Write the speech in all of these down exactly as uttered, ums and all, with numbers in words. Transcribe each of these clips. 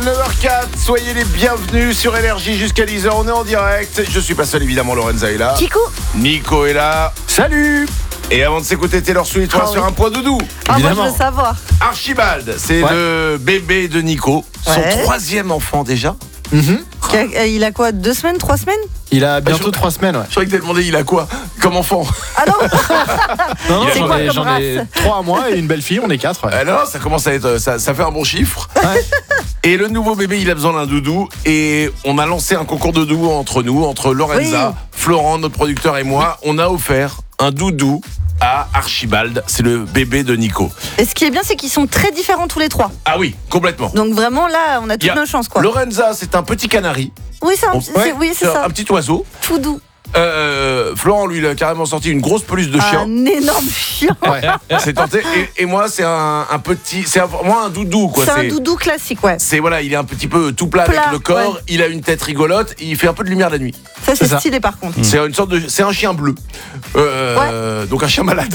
neuf heures quatre, soyez les bienvenus sur Énergie jusqu'à dix heures, on est en direct. Je suis pas seul évidemment, Lorenza est là. Chico. Nico est là. Salut. Et avant de s'écouter Taylor Swift, on va Ah sur oui. un point doudou. Ah, moi, je Évidemment. veux savoir. Archibald, c'est Ouais. le bébé de Nico. Son Ouais. troisième enfant déjà. Mhm. Qu'il a- Il a quoi, deux semaines, trois semaines? Il a bientôt je- trois semaines, ouais. Je croyais que t'as demandé il a quoi comme enfant. Ah non. Non, non, C'est j'en quoi ai, comme j'en ai race trois à moi et une belle fille, on est quatre. Ouais. Alors ça commence à être, ça, ça fait un bon chiffre. Ouais. Et le nouveau bébé, il a besoin d'un doudou. Et on a lancé un concours de doudou entre nous, entre Lorenza, Oui. Florent, notre producteur et moi. On a offert un doudou à Archibald. C'est le bébé de Nico. Et ce qui est bien, c'est qu'ils sont très différents tous les trois. Ah oui, complètement. Donc vraiment, là, on a Il y toutes a nos chances, quoi. Lorenza, c'est un petit canari. Oui, c'est un- On- c'est ouais, oui, c'est un- ça. Un petit oiseau. Tout doux. Euh, Florent, lui, il a carrément sorti une grosse peluche de chien. Un énorme chien. Ouais. C'est tenté. Et, et moi, c'est un, un petit. C'est un- moi un doudou, quoi. C'est un doudou classique, ouais. C'est voilà, il est un petit peu tout plat, Plat, avec le corps. ouais. Il a une tête rigolote. Et il fait un peu de lumière la nuit. Ça, c'est C'est ça. stylé, par contre. C'est une sorte de. C'est un chien bleu. Euh, Donc un chien malade.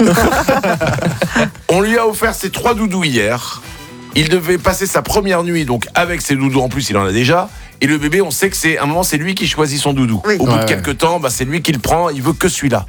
On lui a offert ses trois doudous hier. Il devait passer sa première nuit donc avec ses doudous. En plus, il en a déjà. Et le bébé, on sait que c'est à un moment, c'est lui qui choisit son doudou. Oui. Au bout Ouais, de quelques temps, bah, c'est lui qui le prend. Il veut que celui-là.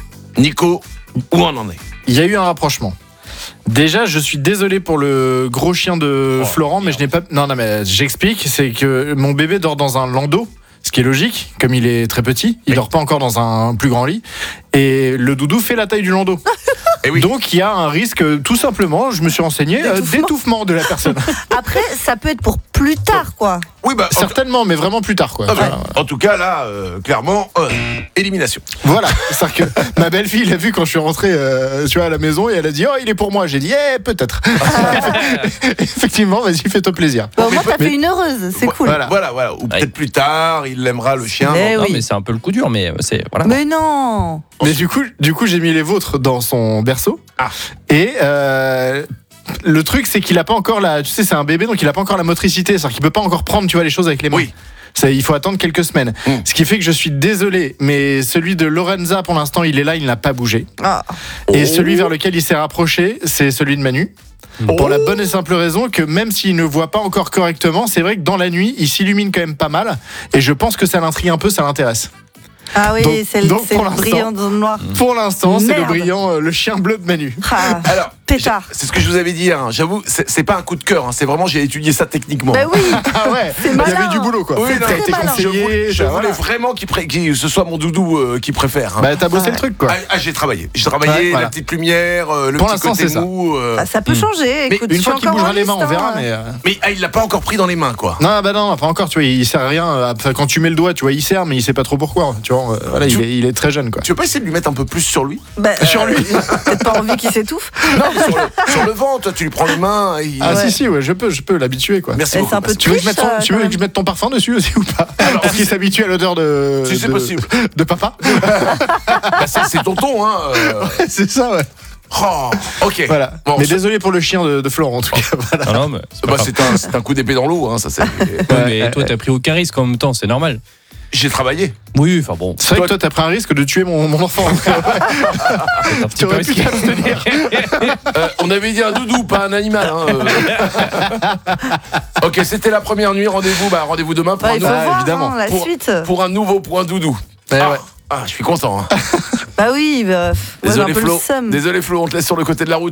Nico, où on en est? Il y a eu un rapprochement. Déjà, je suis désolé pour le gros chien de Oh, Florent, mais je n'ai pas. Non, non, mais j'explique. C'est que mon bébé dort dans un landau, ce qui est logique, comme il est très petit. Il Oui. dort pas encore dans un plus grand lit. Et le doudou fait la taille du landau. Eh oui. Donc, il y a un risque, tout simplement, je me suis renseigné, euh, D'étouffement. d'étouffement de la personne. Après, ça peut être pour plus tard, quoi. Oui, bah. En, Certainement, mais vraiment plus tard, quoi. ah, bah, Enfin, en tout cas, là, euh, clairement, euh, élimination. Voilà, c'est-à-dire que ma belle-fille l'a vu quand je suis rentré euh, tu vois, à la maison et elle a dit « Oh, il est pour moi ». J'ai dit « Eh, peut-être ». Effectivement, vas-y, fais-toi plaisir. Bon, au mais moins, t'as mais- fait une heureuse. C'est cool. Voilà. Voilà, voilà. Ou peut-être plus tard, il l'aimera, le chien. Eh Non, oui. mais c'est un peu le coup dur, mais c'est voilà. Mais non. Mais du coup, du coup j'ai mis les vôtres dans son berceau. Ah. Et euh, le truc, c'est qu'il a pas encore la... Tu sais, c'est un bébé, donc il a pas encore la motricité. C'est-à-dire qu'il peut pas encore prendre, tu vois, les choses avec les mains. Oui. Ça, il faut attendre quelques semaines. Mm. Ce qui fait que je suis désolé, mais celui de Lorenza, pour l'instant, il est là, il n'a pas bougé. Ah. Et Oh. celui vers lequel il s'est rapproché, c'est celui de Manu. Oh. Pour la bonne et simple raison que même s'il ne voit pas encore correctement, c'est vrai que dans la nuit, il s'illumine quand même pas mal. Et je pense que ça l'intrigue un peu, ça l'intéresse. Ah oui, Donc- c'est le, donc, c'est pour le l'instant- brillant dans le noir. Pour l'instant, c'est le Merde. brillant, euh, le chien bleu de Manu. Ah. Alors, Pétard. c'est ce que je vous avais dit. Hein. J'avoue, c'est c'est pas un coup de cœur. Hein. C'est vraiment, j'ai étudié ça techniquement. Bah oui. Ah ouais, C'est il y malin. avait du boulot, quoi. Oui, C'est non, très t'es malin. Je voulais, conseillé, je ça, voulais voilà. vraiment qu'il pré- qu'il- ce soit mon doudou euh, qu'il préfère. Hein. Bah, t'as bossé Ouais. le truc, quoi. Ah, ah, j'ai travaillé. J'ai travaillé, Ouais, voilà. la petite lumière, euh, le Pour petit l'instant, côté c'est ça. mou. euh. Ah, ça peut changer. Mais Écoute, Une je fois suis qu'il encore bougera en les mains, on liste, verra, hein. mais. euh, Mais ah, il l'a pas encore pris dans les mains, quoi. Non, bah non, pas encore, tu vois, il sert à rien. euh, Enfin, quand tu mets le doigt, tu vois, il sert, mais il sait pas trop pourquoi. Tu vois, euh, voilà, Tu- il est, il est très jeune, quoi. Tu veux pas essayer de lui mettre un peu plus sur lui? Bah, Sur lui. Peut-être pas envie qu'il s'étouffe. Non, sur le, sur le vent, toi, tu lui prends les mains. Et il- Ah, Ouais. si, si, ouais, je peux, je peux l'habituer, quoi. Merci Eh, beaucoup. c'est un peu Parce Tu veux, que je mette, son- Triche, tu veux euh, que je mette ton parfum dessus aussi ou pas? Parce qu'il s'habitue à l'odeur de. Si c'est de- possible. De papa. Bah, c'est c'est tonton, hein. euh. C'est ça, ouais. Oh, ok. Voilà. Bon, mais ça- désolé pour le chien de, de Florent, en tout cas. Voilà. Non, non, mais c'est pas bah, grave. c'est un, c'est un coup d'épée dans l'eau, hein, ça c'est. Ouais, mais Ouais, toi, t'as pris aucun risque en même temps, c'est normal. J'ai travaillé. Oui, enfin bon, C'est vrai que toi, t'as pris un risque de tuer mon, mon enfant. c'est un petit Tu peu aurais pu risqué. t'abstenir. Euh, on avait dit un doudou, pas un animal. Hein, euh. Ok, c'était la première nuit. Rendez-vous, bah, rendez-vous demain pour, Bah, un, il faut nouveau, voir évidemment. hein, la Pour- suite. pour un nouveau point doudou. Ouais, ah, ouais. ah, je suis content. Hein. Bah oui, bah, moi, j'ai un Désolé peu le Flo. seum. Désolé Flo, on te laisse sur le côté de la route.